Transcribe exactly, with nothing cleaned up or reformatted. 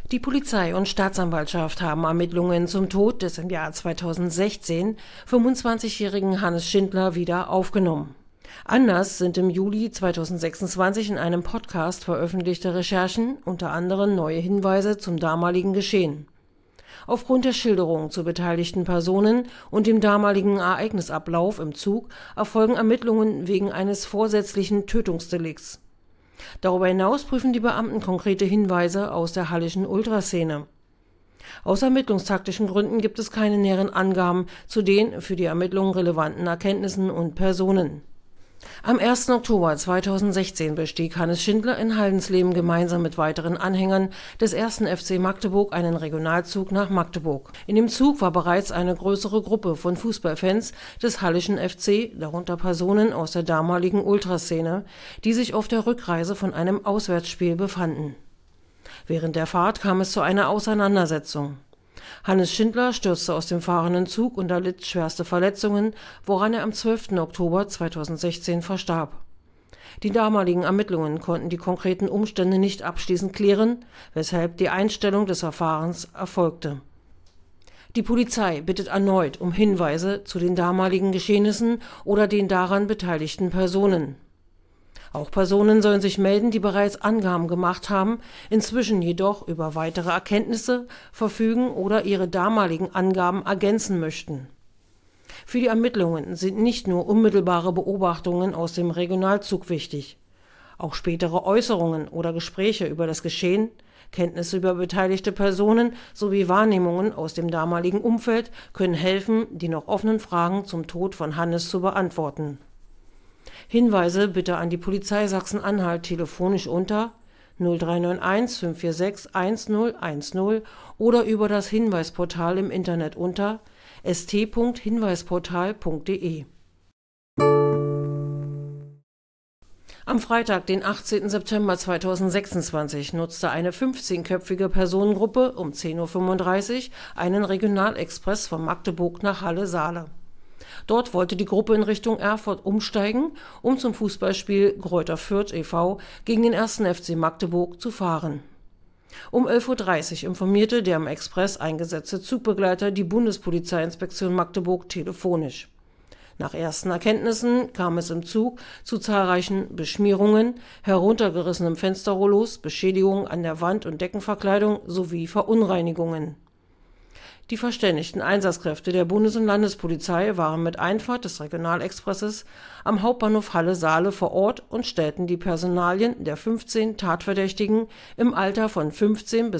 Die Polizei und Staatsanwaltschaft haben Ermittlungen zum Tod des im Jahr zweitausendsechzehn fünfundzwanzigjährigen Hannes Schindler wieder aufgenommen. Anders sind im Juli zweitausendsechsundzwanzig in einem Podcast veröffentlichte Recherchen, unter anderem neue Hinweise zum damaligen Geschehen. Aufgrund der Schilderungen zu beteiligten Personen und dem damaligen Ereignisablauf im Zug erfolgen Ermittlungen wegen eines vorsätzlichen Tötungsdelikts. Darüber hinaus prüfen die Beamten konkrete Hinweise aus der hallischen Ultraszene. Aus ermittlungstaktischen Gründen gibt es keine näheren Angaben zu den für die Ermittlungen relevanten Erkenntnissen und Personen. Am ersten Oktober zweitausendsechzehn bestieg Hannes Schindler in Haldensleben gemeinsam mit weiteren Anhängern des ersten F C Magdeburg einen Regionalzug nach Magdeburg. In dem Zug war bereits eine größere Gruppe von Fußballfans des hallischen F C, darunter Personen aus der damaligen Ultraszene, die sich auf der Rückreise von einem Auswärtsspiel befanden. Während der Fahrt kam es zu einer Auseinandersetzung. Hannes Schindler stürzte aus dem fahrenden Zug und erlitt schwerste Verletzungen, woran er am zwölften Oktober zweitausendsechzehn verstarb. Die damaligen Ermittlungen konnten die konkreten Umstände nicht abschließend klären, weshalb die Einstellung des Verfahrens erfolgte. Die Polizei bittet erneut um Hinweise zu den damaligen Geschehnissen oder den daran beteiligten Personen. Auch Personen sollen sich melden, die bereits Angaben gemacht haben, inzwischen jedoch über weitere Erkenntnisse verfügen oder ihre damaligen Angaben ergänzen möchten. Für die Ermittlungen sind nicht nur unmittelbare Beobachtungen aus dem Regionalzug wichtig. Auch spätere Äußerungen oder Gespräche über das Geschehen, Kenntnisse über beteiligte Personen sowie Wahrnehmungen aus dem damaligen Umfeld können helfen, die noch offenen Fragen zum Tod von Hannes zu beantworten. Hinweise bitte an die Polizei Sachsen-Anhalt telefonisch unter null drei neun eins fünf vier sechs eins null eins null oder über das Hinweisportal im Internet unter s t punkt hinweisportal punkt d e. Am Freitag, den achtzehnten September zweitausendsechsundzwanzig, nutzte eine fünfzehnköpfige Personengruppe um zehn Uhr fünfunddreißig einen Regionalexpress von Magdeburg nach Halle-Saale. Dort wollte die Gruppe in Richtung Erfurt umsteigen, um zum Fußballspiel Greuther Fürth e V gegen den ersten F C Magdeburg zu fahren. Um elf Uhr dreißig informierte der im Express eingesetzte Zugbegleiter die Bundespolizeiinspektion Magdeburg telefonisch. Nach ersten Erkenntnissen kam es im Zug zu zahlreichen Beschmierungen, heruntergerissenem Fensterrollos, Beschädigungen an der Wand- und Deckenverkleidung sowie Verunreinigungen. Die verständigten Einsatzkräfte der Bundes- und Landespolizei waren mit Einfahrt des Regionalexpresses am Hauptbahnhof Halle-Saale vor Ort und stellten die Personalien der fünfzehn Tatverdächtigen im Alter von fünfzehn